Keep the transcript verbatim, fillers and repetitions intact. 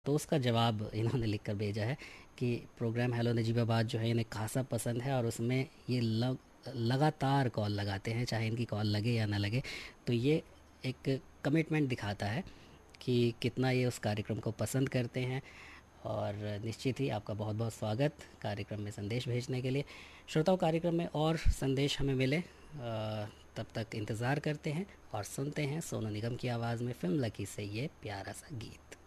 तो उसका जवाब इन्होंने लिख कर भेजा है कि प्रोग्राम हेलो नजीबाबाद जो है इन्हें खासा पसंद है और उसमें ये लग लगातार कॉल लगाते हैं, चाहे इनकी कॉल लगे या ना लगे। तो ये एक कमिटमेंट दिखाता है कि कितना ये उस कार्यक्रम को पसंद करते हैं। और निश्चित ही आपका बहुत बहुत स्वागत कार्यक्रम में संदेश भेजने के लिए। श्रोताओं, कार्यक्रम में और संदेश हमें मिले, अ, तब तक इंतज़ार करते हैं और सुनते हैं सोनू निगम की आवाज़ में फिल्म लकी से ये प्यारा सा गीत।